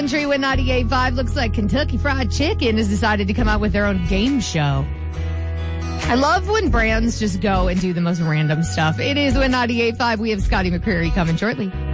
Country with 98.5. Looks like Kentucky Fried Chicken has decided to come out with their own game show. I love when brands just go and do the most random stuff. It is with 98.5. We have Scotty McCreery coming shortly.